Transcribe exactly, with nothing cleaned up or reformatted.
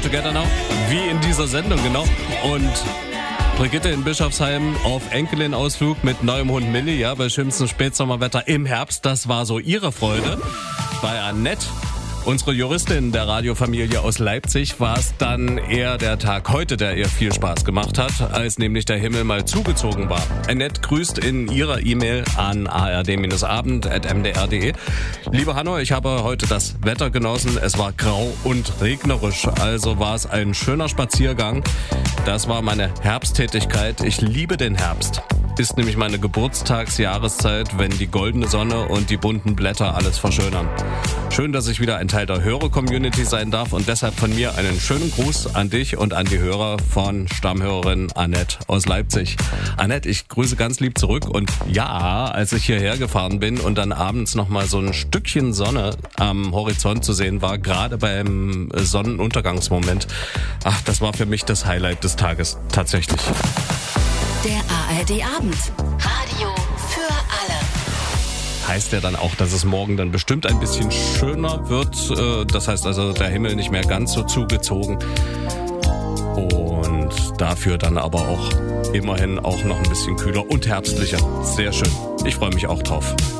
Together Now, wie in dieser Sendung, genau. Und Brigitte in Bischofsheim auf Enkelin-Ausflug mit neuem Hund Milli, ja, bei schönstem Spätsommerwetter im Herbst. Das war so ihre Freude. Bei Annette, unsere Juristin der Radiofamilie aus Leipzig, war es dann eher der Tag heute, der ihr viel Spaß gemacht hat, als nämlich der Himmel mal zugezogen war. Annette grüßt in ihrer E-Mail an a r d abend at m d r punkt d e. Liebe Hanno, ich habe heute das Wetter genossen. Es war grau und regnerisch, also war es ein schöner Spaziergang. Das war meine Herbsttätigkeit. Ich liebe den Herbst. Ist nämlich meine Geburtstagsjahreszeit, wenn die goldene Sonne und die bunten Blätter alles verschönern. Schön, dass ich wieder ein Teil der Hörer-Community sein darf und deshalb von mir einen schönen Gruß an dich und an die Hörer von Stammhörerin Annette aus Leipzig. Annette, ich grüße ganz lieb zurück und ja, als ich hierher gefahren bin und dann abends nochmal so ein Stückchen Sonne am Horizont zu sehen war, gerade beim Sonnenuntergangsmoment, ach, das war für mich das Highlight des Tages, tatsächlich. Der A R D-Abend. Radio für alle. Heißt ja dann auch, dass es morgen dann bestimmt ein bisschen schöner wird. Das heißt also, der Himmel nicht mehr ganz so zugezogen. Und dafür dann aber auch immerhin auch noch ein bisschen kühler und herbstlicher. Sehr schön. Ich freue mich auch drauf.